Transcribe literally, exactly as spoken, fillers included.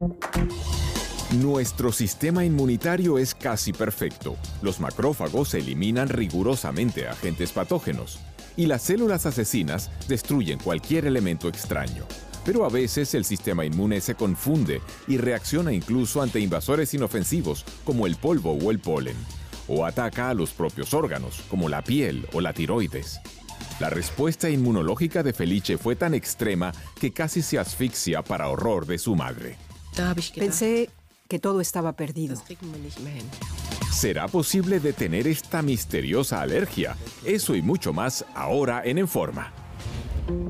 Nuestro sistema inmunitario es casi perfecto. Los macrófagos eliminan rigurosamente agentes patógenos y las células asesinas destruyen cualquier elemento extraño. Pero a veces el sistema inmune se confunde y reacciona incluso ante invasores inofensivos como el polvo o el polen, o ataca a los propios órganos como la piel o la tiroides. La respuesta inmunológica de Felice fue tan extrema que casi se asfixia para horror de su madre. Pensé que todo estaba perdido. ¿Será posible detener esta misteriosa alergia? Eso y mucho más ahora en En Forma.